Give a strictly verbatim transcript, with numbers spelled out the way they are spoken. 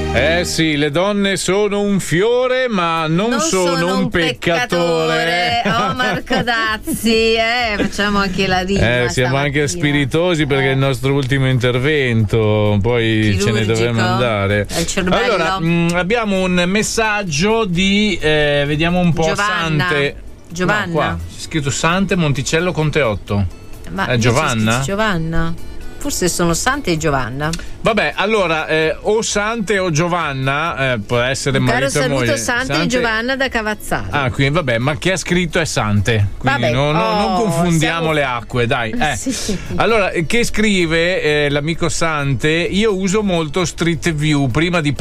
Eh sì, le donne sono un fiore, ma non, Non sono, sono un un peccatore. Oh, Marco Dazzi, eh, facciamo anche la rima. Eh, siamo anche stamattina. spiritosi perché Eh. è il nostro ultimo intervento, poi ce ne Chirurgico? dovremmo andare. Al cervello? Allora, mh, abbiamo un messaggio di, eh, vediamo un po', Giovanna. Sante. Giovanna. No, qua c'è scritto Sante Monticello Conte otto. Ma Eh, io Giovanna? c'è scritto Giovanna. Forse sono Sante e Giovanna. Vabbè, allora, eh, o Sante o Giovanna, eh, può essere Un caro marito e saluto moglie. Sante, e Giovanna da Cavazzaro. Ah, quindi vabbè, ma chi ha scritto è Sante, quindi Vabbè, non, non- non oh, confondiamo siamo- le acque, dai. Eh. Sì. Allora, che scrive eh, l'amico Sante? Io uso molto Street View prima di